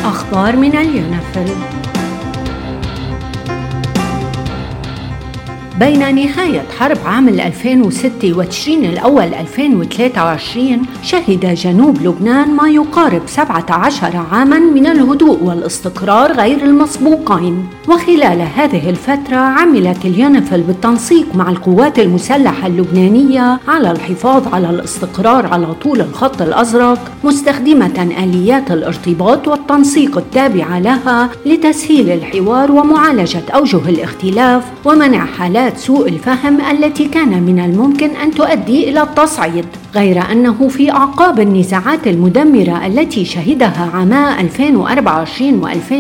أخبار من اليونيفيل. بين نهاية حرب عام 2006 وتشرين الأول 2023 شهد جنوب لبنان ما يقارب 17 عاماً من الهدوء والاستقرار غير المسبوقين. وخلال هذه الفترة عملت اليونيفيل بالتنسيق مع القوات المسلحة اللبنانية على الحفاظ على الاستقرار على طول الخط الأزرق، مستخدمة آليات الارتباط والتنسيق التابعة لها لتسهيل الحوار ومعالجة أوجه الاختلاف ومنع حالات سوء الفهم التي كان من الممكن أن تؤدي إلى التصعيد. غير أنه في أعقاب النزاعات المدمرة التي شهدها عاما 2024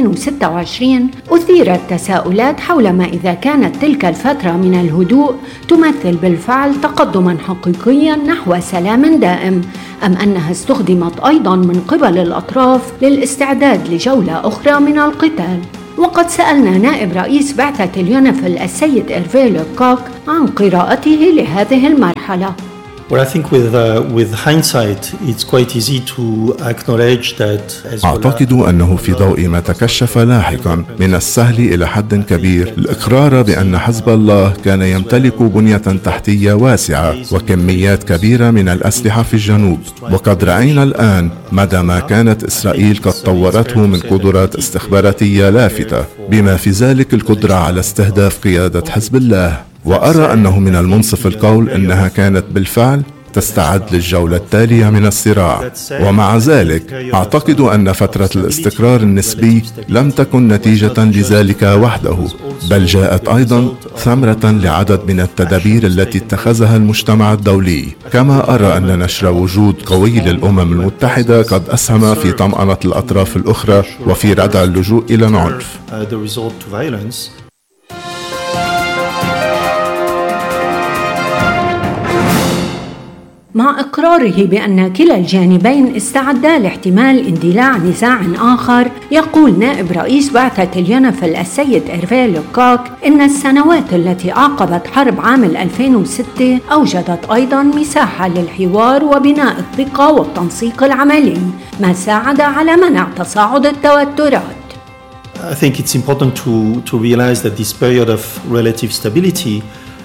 و2026 أثيرت تساؤلات حول ما إذا كانت تلك الفترة من الهدوء تمثل بالفعل تقدما حقيقيا نحو سلام دائم، أم أنها استخدمت أيضا من قبل الأطراف للاستعداد لجولة أخرى من القتال. وقد سألنا نائب رئيس بعثة اليونيفيل السيد إيرفي لوكوك عن قراءته لهذه المرحلة. Well, I think with hindsight, it's quite easy to acknowledge that. أعتقد أنه في ضوء ما تكشف لاحقا من السهل إلى حد كبير الإقرار بأن حزب الله كان يمتلك بنية تحتية واسعة وكميات كبيرة من الأسلحة في الجنوب، وقد رأينا الآن مدى ما كانت إسرائيل قد طورته من قدرات استخباراتية لافتة، بما في ذلك القدرة على استهداف قيادة حزب الله. وأرى أنه من المنصف القول أنها كانت بالفعل تستعد للجولة التالية من الصراع. ومع ذلك أعتقد أن فترة الاستقرار النسبي لم تكن نتيجة لذلك وحده، بل جاءت أيضا ثمرة لعدد من التدابير التي اتخذها المجتمع الدولي. كما أرى أن نشر وجود قوي للأمم المتحدة قد أسهم في طمأنة الأطراف الأخرى وفي ردع اللجوء إلى العنف. مع إقراره بأن كلا الجانبين استعدا لاحتمال اندلاع نزاع آخر، يقول نائب رئيس بعثة اليونيفيل السيد إيرفي لوكوك إن السنوات التي عقبت حرب عام 2006 أوجدت أيضا مساحة للحوار وبناء الثقة والتنسيق العملي، ما ساعد على منع تصاعد التوترات. I think it's important to realize that this period of relative stability.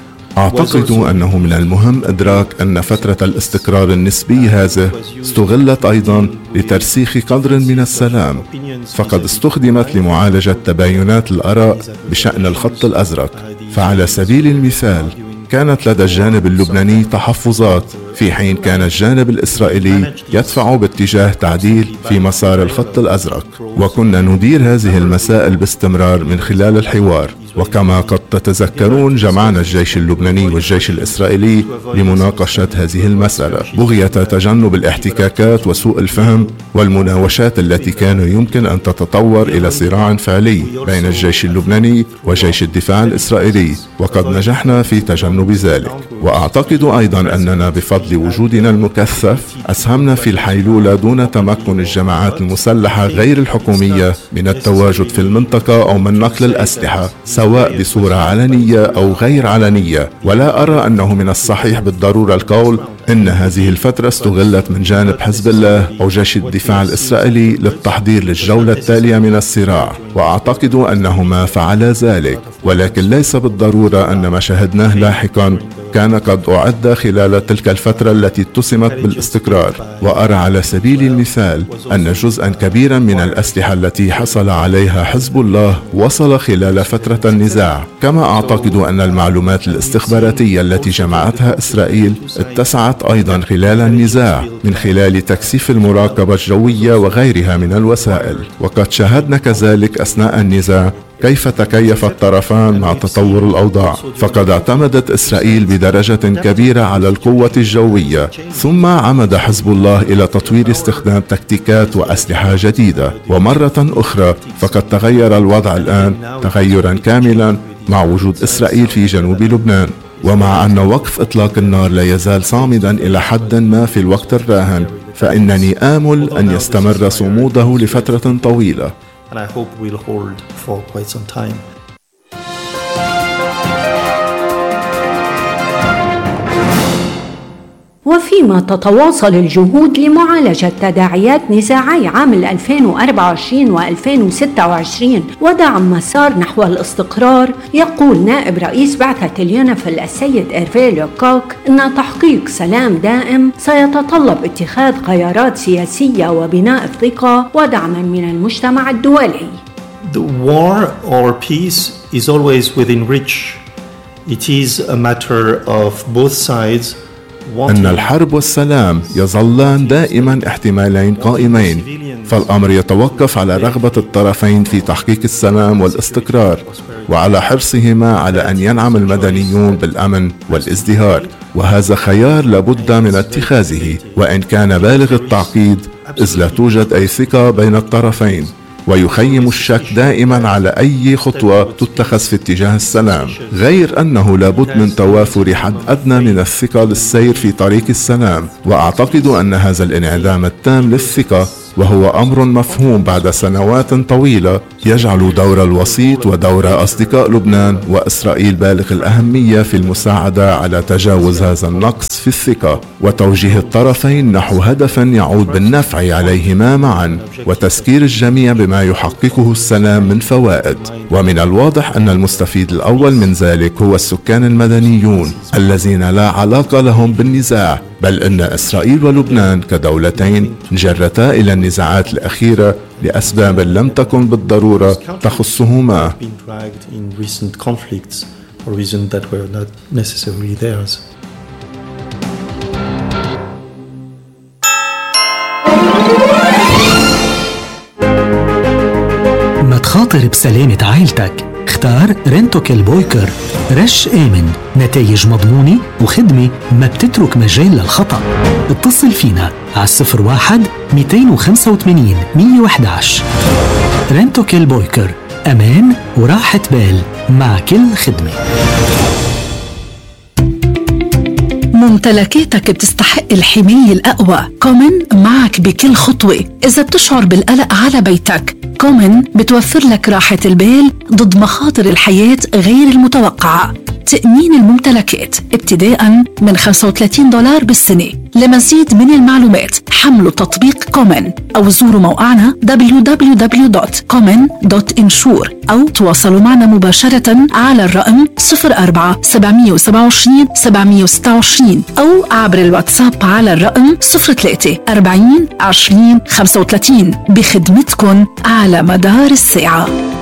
أعتقد أنه من المهم إدراك أن فترة الاستقرار النسبي هذا استغلت أيضا لترسيخ قدر من السلام، فقد استخدمت لمعالجة تباينات الآراء بشأن الخط الأزرق. فعلى سبيل المثال كانت لدى الجانب اللبناني تحفظات، في حين كان الجانب الإسرائيلي يدفع باتجاه تعديل في مسار الخط الأزرق، وكنا ندير هذه المسائل باستمرار من خلال الحوار. وكما قد تتذكرون جمعنا الجيش اللبناني والجيش الإسرائيلي لمناقشة هذه المسألة بغية تجنب الاحتكاكات وسوء الفهم والمناوشات التي كان يمكن أن تتطور إلى صراع فعلي بين الجيش اللبناني وجيش الدفاع الإسرائيلي، وقد نجحنا في تجنب ذلك. وأعتقد أيضا أننا بفضل وجودنا المكثف أسهمنا في الحيلولة دون تمكن الجماعات المسلحة غير الحكومية من التواجد في المنطقة أو من نقل الأسلحة، سواء بصورة علنية أو غير علنية. ولا أرى أنه من الصحيح بالضرورة القول إن هذه الفترة استغلت من جانب حزب الله أو جيش الدفاع الإسرائيلي للتحضير للجولة التالية من الصراع، وأعتقد أنهما فعلا ذلك، ولكن ليس بالضرورة أن ما شاهدناه لاحقا كان قد أعد خلال تلك الفترة التي اتسمت بالاستقرار. وأرى على سبيل المثال أن جزءا كبيرا من الأسلحة التي حصل عليها حزب الله وصل خلال فترة النزاع. كما أعتقد أن المعلومات الاستخباراتية التي جمعتها إسرائيل اتسعت أيضا خلال النزاع من خلال تكثيف المراقبة الجوية وغيرها من الوسائل. وقد شاهدنا كذلك أثناء النزاع كيف تكيف الطرفان مع تطور الأوضاع، فقد اعتمدت إسرائيل بدرجة كبيرة على القوة الجوية، ثم عمد حزب الله إلى تطوير استخدام تكتيكات وأسلحة جديدة. ومرة أخرى فقد تغير الوضع الآن تغيرا كاملا مع وجود إسرائيل في جنوب لبنان. ومع أن وقف إطلاق النار لا يزال صامدا إلى حد ما في الوقت الراهن، فإنني آمل أن يستمر صموده لفترة طويلة. And I hope will hold for quite some time. وفيما تتواصل الجهود لمعالجة تداعيات نزاعي عام 2024 و2026 ودعم مسار نحو الاستقرار، يقول نائب رئيس بعثة اليونيفيل السيد إيرفي لوكوك أن تحقيق سلام دائم سيتطلب اتخاذ قرارات سياسية وبناء الثقة ودعما من المجتمع الدولي. The war or peace is always within reach. It is a matter of both sides. أن الحرب والسلام يظلان دائما احتمالين قائمين، فالأمر يتوقف على رغبة الطرفين في تحقيق السلام والاستقرار وعلى حرصهما على أن ينعم المدنيون بالأمن والازدهار، وهذا خيار لابد من اتخاذه وإن كان بالغ التعقيد، إذ لا توجد أي ثقة بين الطرفين، ويخيم الشك دائما على أي خطوة تتخذ في اتجاه السلام، غير أنه لابد من توافر حد أدنى من الثقة للسير في طريق السلام. وأعتقد أن هذا الانعدام التام للثقة وهو أمر مفهوم بعد سنوات طويلة يجعل دور الوسيط ودور أصدقاء لبنان وإسرائيل بالغ الأهمية في المساعدة على تجاوز هذا النقص في الثقة وتوجيه الطرفين نحو هدف يعود بالنفع عليهما معا وتسكير الجميع بما يحققه السلام من فوائد. ومن الواضح أن المستفيد الأول من ذلك هو السكان المدنيون الذين لا علاقة لهم بالنزاع، بل أن إسرائيل ولبنان كدولتين جرتا إلى النزاعات الأخيرة لأسباب لم تكن بالضرورة تخصهما. ما تخاطر بسلامة عائلتك، اختار رنتوكيل بويكر. رش آمن، نتائج مضمونة وخدمة ما بتترك مجال للخطأ. اتصل فينا على 01-285-111. رنتوكيل بويكر، أمان وراحة بال مع كل خدمة. ممتلكاتك بتستحق الحماية الأقوى. كومن معك بكل خطوة. إذا بتشعر بالقلق على بيتك، كومن بتوفر لك راحة البال ضد مخاطر الحياة غير المتوقعة. تأمين الممتلكات ابتداء من $35 بالسنة. لمزيد من المعلومات حملوا تطبيق كومن أو زوروا موقعنا www.common.insure أو تواصلوا معنا مباشرة على الرقم 04-727-726 أو عبر الواتساب على الرقم 03-40-20-35 بخدمتكم على مدار الساعة.